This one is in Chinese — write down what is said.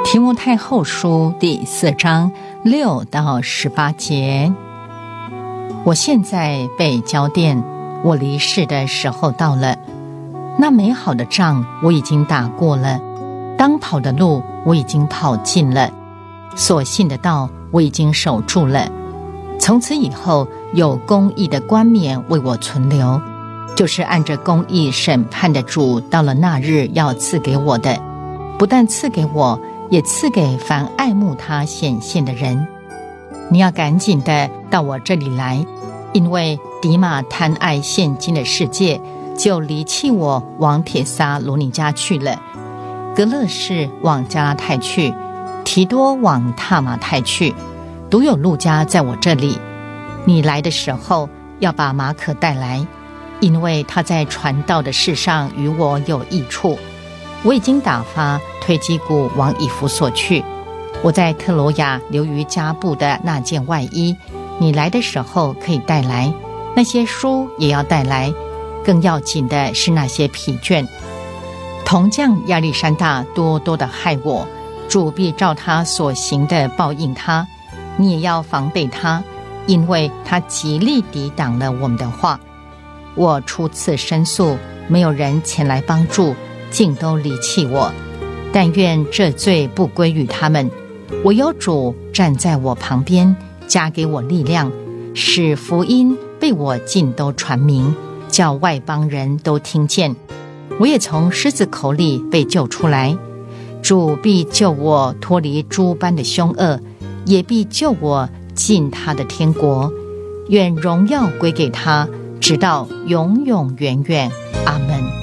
提摩太后书第4章6到18节。我现在被交电，我离世的时候到了。那美好的仗我已经打过了，当跑的路我已经跑尽了，所信的道我已经守住了。从此以后，有公义的冠冕为我存留，就是按着公义审判的主到了那日要赐给我的，不但赐给我，也赐给凡爱慕他显现的人。你要赶紧的到我这里来，因为迪马贪爱现今的世界，就离弃我，往帖撒罗尼迦去了。格勒士往加拉太去，提多往塔马太去，独有路加在我这里。你来的时候要把马可带来，因为他在传道的事上与我有益处。我已经打发推基古往以弗所去，我在特罗亚留于加布的那件外衣，你来的时候可以带来。那些书也要带来，更要紧的是那些疲倦。铜匠亚历山大多多的害我，主必照他所行的报应他。你也要防备他，因为他极力抵挡了我们的话。我初次申诉，没有人前来帮助，竟都离弃我。但愿这罪不归于他们。我有主站在我旁边，加给我力量，使福音被我尽都传明，叫外邦人都听见。我也从狮子口里被救出来。主必救我脱离诸般的凶恶，也必救我进他的天国。愿荣耀归给他，直到永永远远。阿们。